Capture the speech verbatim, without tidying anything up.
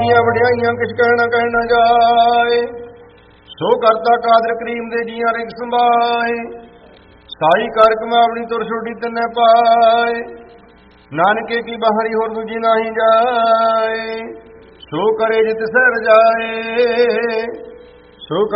ਦੀਆਂ ਵਡਿਆਈਆਂ ਕਿਛ ਕਹਿਣਾ ਕਹਿਣਾ ਜਾਏ। ਸੋ ਕਰਤਾ ਕਾਦਰ ਕਰੀਮ ਦੇ ਜੀਆਂ ਰਿਕ ਸੰਭਾਏ। ਸਾਈ ਕਰ ਕਮਾਵਣੀ ਤੁਰ ਛੋਡੀ ਤੈਨੇ ਪਾਏ। ਨਾਨਕੇ ਕੀ ਬਾਹਰੀ ਹੋਰ ਦੂਜੀ ਨਾਹੀ ਜਾਏ। ਸੋ ਕਰੇ ਜਿਤ ਸਹਿ ਰਜਾਏ। ਸੋ